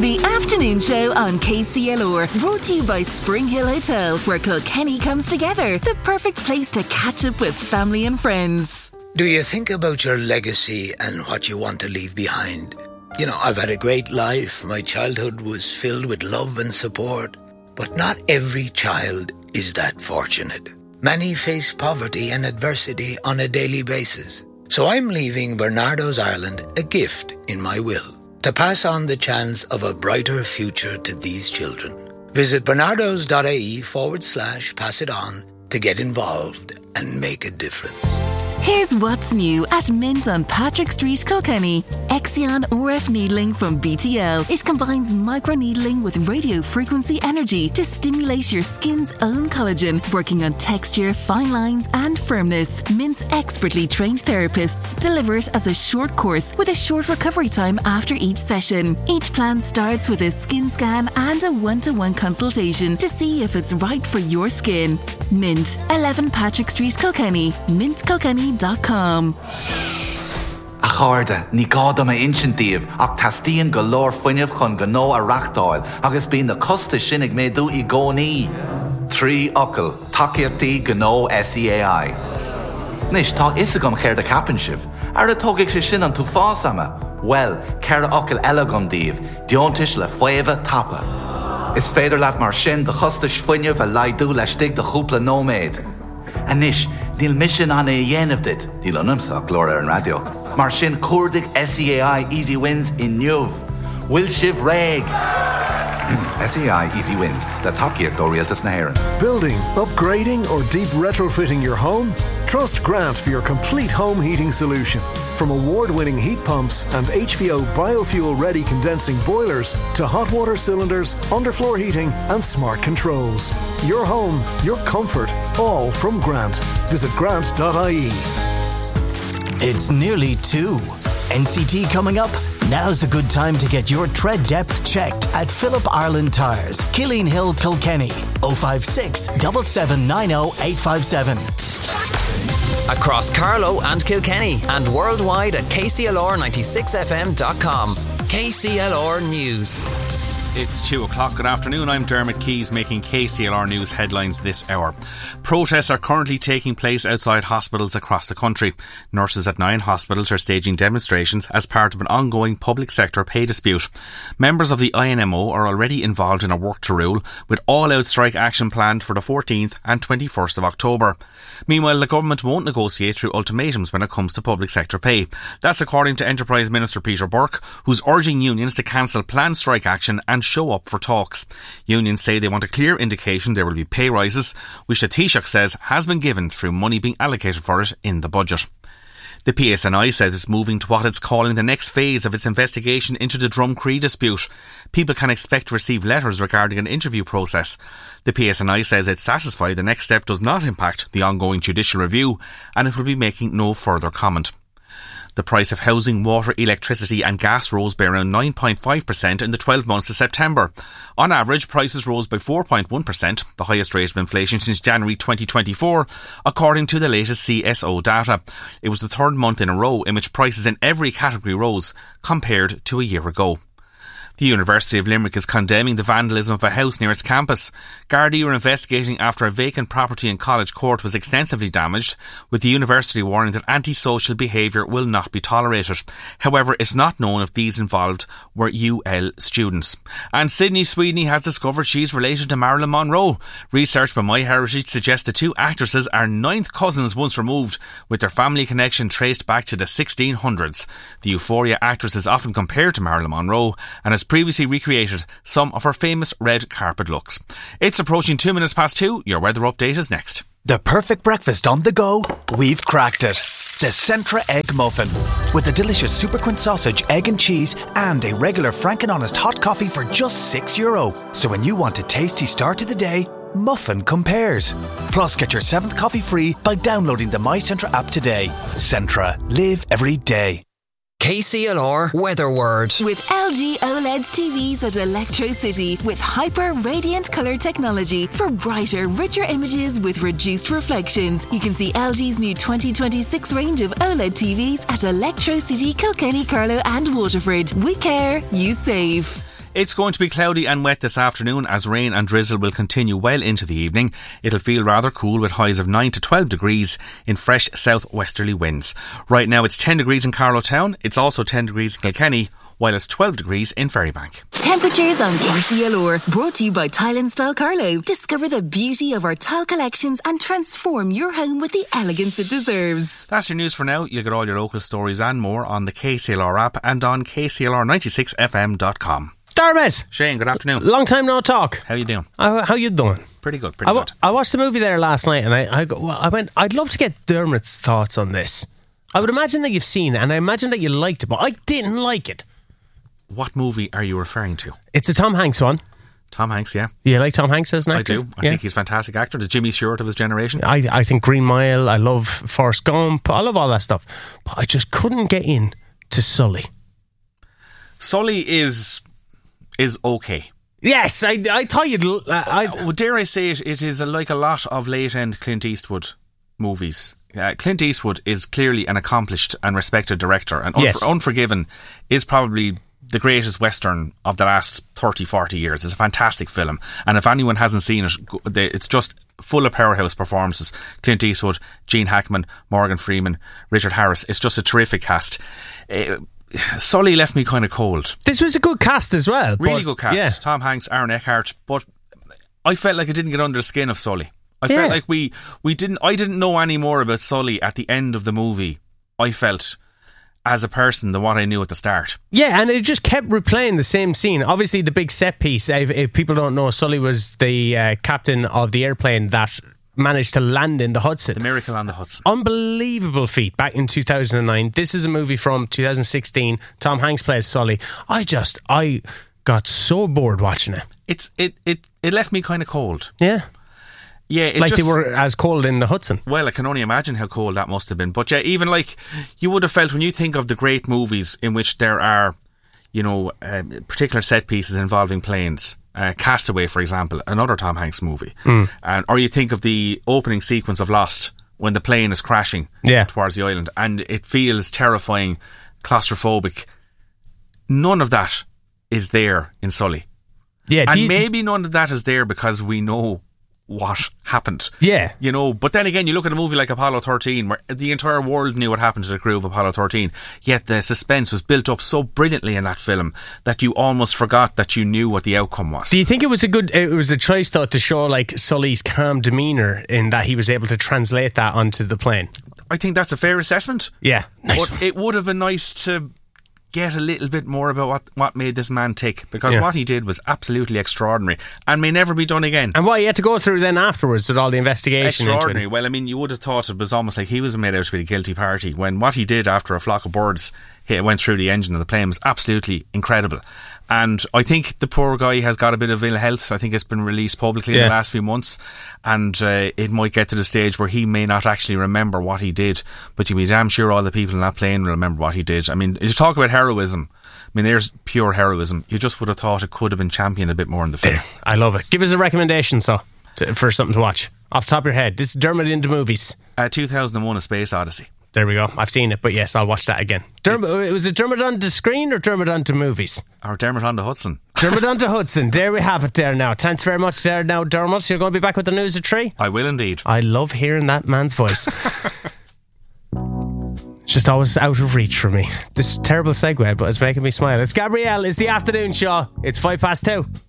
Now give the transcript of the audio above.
The afternoon show on KCLR, brought to you by Spring Hill Hotel, where Kilkenny comes together. The perfect place to catch up with family and friends. Do you think about your legacy and what you want to leave behind? You know, I've had a great life. My childhood was filled with love and support. But not every child is that fortunate. Many face poverty and adversity on a daily basis. So I'm leaving Bernardo's Ireland a gift in my will, to pass on the chance of a brighter future to these children. Visit bernardos.ie/pass it on to get involved and make a difference. Here's what's new at Mint on Patrick Street, Kilkenny. Exion RF needling from BTL. It combines microneedling with radio frequency energy to stimulate your skin's own collagen, working on texture, fine lines and firmness. Mint's expertly trained therapists deliver it as a short course with a short recovery time after each session. Each plan starts with a skin scan and a one-to-one consultation to see if it's right for your skin. Mint, 11 Patrick Street, Kilkenny. mintkilkenny.com. A cháirde, ní gáda me insintíomh ach tastíon go leor foiineamh chun go nó a reachtáil agus bíonn na costa sinnig méadú I gcónaí. Trí ocail, takeíochtaí go nó SEAI. Nis, tá isagam chéir de capan sibh. Ar a tógadh sé sin an tú fásama. Well, céir a ocail eile gom díomh, diontais le fuamha tapa. Is féidir leat mar sin de chostais foiineamh a laidú leis stig de chúpla nóméid. And nis, níl mission an é dhéanamh dit, níl anamsa glór an radio. Mar sin cuardig SEAI Easy Wins in Nuv. Will Shiv Reg. SEAI Easy Wins, le takeíocht ó rialtas na hÉireann. Building, upgrading or deep retrofitting your home? Trust Grant for your complete home heating solution. From award-winning heat pumps and HVO biofuel-ready condensing boilers to hot water cylinders, underfloor heating and smart controls. Your home, your comfort, all from Grant. Visit grant.ie. It's nearly 2. NCT coming up? Now's a good time to get your tread depth checked at Philip Ireland Tyres, Killeen Hill, Kilkenny. 056 7790 857. Across Carlow and Kilkenny and worldwide at KCLR96fm.com. KCLR News. It's 2 o'clock. Good afternoon. I'm Dermot Keys making KCLR News headlines this hour. Protests are currently taking place outside hospitals across the country. Nurses at 9 hospitals are staging demonstrations as part of an ongoing public sector pay dispute. Members of the INMO are already involved in a work to rule, with all-out strike action planned for the 14th and 21st of October. Meanwhile, the government won't negotiate through ultimatums when it comes to public sector pay. That's according to Enterprise Minister Peter Burke, who's urging unions to cancel planned strike action and show up for talks. Unions say they want a clear indication there will be pay rises, which the Taoiseach says has been given through money being allocated for it in the budget. The PSNI says it's moving to what it's calling the next phase of its investigation into the Drumcree dispute. People can expect to receive letters regarding an interview process. The PSNI says it's satisfied the next step does not impact the ongoing judicial review and it will be making no further comment. The price of housing, water, electricity and gas rose by around 9.5% in the 12 months to September. On average, prices rose by 4.1%, the highest rate of inflation since January 2024, according to the latest CSO data. It was the third month in a row in which prices in every category rose compared to a year ago. The University of Limerick is condemning the vandalism of a house near its campus. Gardaí are investigating after a vacant property in College Court was extensively damaged, with the university warning that antisocial behaviour will not be tolerated. However, it's not known if these involved were UL students. And Sydney Sweeney has discovered she's related to Marilyn Monroe. Research by MyHeritage suggests the two actresses are ninth cousins once removed, with their family connection traced back to the 1600s. The Euphoria actress is often compared to Marilyn Monroe and has previously recreated some of her famous red carpet looks. It's approaching 2 minutes past 2. Your weather update is next. The perfect breakfast on the go? We've cracked it. The Centra Egg Muffin. With a delicious Super Quint sausage, egg and cheese and a regular Frank and Honest hot coffee for just €6. So when you want a tasty start to the day, Muffin compares. Plus, get your 7th coffee free by downloading the My Centra app today. Centra. Live every day. KCLR Weather Word. With LG OLED TVs at Electro City with hyper radiant colour technology for brighter, richer images with reduced reflections. You can see LG's new 2026 range of OLED TVs at Electro City, Kilkenny, Carlow and Waterford. We care, you save. It's going to be cloudy and wet this afternoon as rain and drizzle will continue well into the evening. It'll feel rather cool with highs of 9 to 12 degrees in fresh southwesterly winds. Right now it's 10 degrees in Carlow Town. It's also 10 degrees in Kilkenny, while it's 12 degrees in Ferrybank. Temperatures on KCLR, brought to you by Tile and Style Carlow. Discover the beauty of our tile collections and transform your home with the elegance it deserves. That's your news for now. You'll get all your local stories and more on the KCLR app and on KCLR96FM.com. Dermot! Shane, good afternoon. Long time no talk. How you doing? How you doing? Pretty good, pretty good. I watched the movie there last night and I went, I'd love to get Dermot's thoughts on this. I would imagine that you've seen it and I imagine that you liked it, but I didn't like it. What movie are you referring to? It's a Tom Hanks one. Tom Hanks, yeah. Do you like Tom Hanks as an actor? I do. I think he's a fantastic actor. The Jimmy Stewart of his generation. I think Green Mile. I love Forrest Gump. I love all that stuff. But I just couldn't get in to Sully. Sully is okay. Yes, I thought you'd... well, dare I say it, it is like a lot of late-end Clint Eastwood movies. Clint Eastwood is clearly an accomplished and respected director, and Unforgiven is probably the greatest Western of the last 30, 40 years. It's a fantastic film, and if anyone hasn't seen it, it's just full of powerhouse performances. Clint Eastwood, Gene Hackman, Morgan Freeman, Richard Harris. It's just a terrific cast. Sully left me kind of cold. This was a good cast as well. Really good cast. Yeah. Tom Hanks, Aaron Eckhart, but I felt like I didn't get under the skin of Sully. I felt like I didn't know any more about Sully at the end of the movie, I felt, as a person than what I knew at the start. Yeah, and it just kept replaying the same scene. Obviously the big set piece, if people don't know, Sully was the captain of the airplane that managed to land in the Hudson. The Miracle on the Hudson. Unbelievable feat back in 2009. This is a movie from 2016. Tom Hanks plays Sully. I got so bored watching it. It left me kind of cold. Yeah. Yeah, they were as cold in the Hudson. Well, I can only imagine how cold that must have been. But yeah, even like you would have felt when you think of the great movies in which there are, particular set pieces involving planes. Castaway, for example, another Tom Hanks movie. Or you think of the opening sequence of Lost when the plane is crashing towards the island and it feels terrifying, claustrophobic. None of that is there in Sully. Yeah, and maybe none of that is there because we know what happened. Yeah. But then again, you look at a movie like Apollo 13 where the entire world knew what happened to the crew of Apollo 13, yet the suspense was built up so brilliantly in that film that you almost forgot that you knew what the outcome was. Do you think it was a choice though to show like Sully's calm demeanour in that he was able to translate that onto the plane? I think that's a fair assessment. Yeah. Nice. But it would have been nice to get a little bit more about what made this man tick, because what he did was absolutely extraordinary and may never be done again. And what he had to go through then afterwards with all the investigation extraordinary into it. Well, I mean, you would have thought it was almost like he was made out to be the guilty party, when what he did after a flock of birds went through the engine of the plane was absolutely incredible. And I think the poor guy has got a bit of ill health. I think it's been released publicly in the last few months, and it might get to the stage where he may not actually remember what he did, but you'd be damn sure all the people in that plane will remember what he did. I mean, you talk about heroism. I mean, there's pure heroism. You just would have thought it could have been championed a bit more in the film. I love it. Give us a recommendation, for something to watch off the top of your head. This is Dermot into movies. 2001: A Space Odyssey. There we go. I've seen it, but yes, I'll watch that again. Was it Dermot onto screen or Dermot onto movies? Or Dermot onto Hudson. Dermot onto Hudson. There we have it there now. Thanks very much there now, Dermot. You're going to be back with the news at 3? I will indeed. I love hearing that man's voice. It's just always out of reach for me. This is a terrible segue, but it's making me smile. It's Gabrielle. It's the afternoon show. It's 2:05.